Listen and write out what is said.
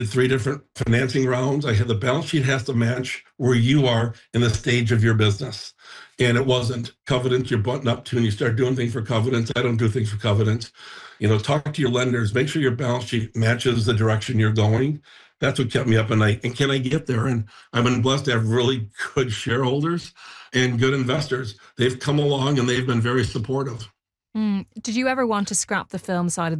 three different financing rounds. I had the balance sheet has to match where you are in the stage of your business. And it wasn't covenants you're button up to and you start doing things for covenants. I don't do things for covenants. Talk to your lenders, make sure your balance sheet matches the direction you're going. That's what kept me up at night. And can I get there? And I've been blessed to have really good shareholders and good investors. They've come along and they've been very supportive. Did you ever want to scrap the film side of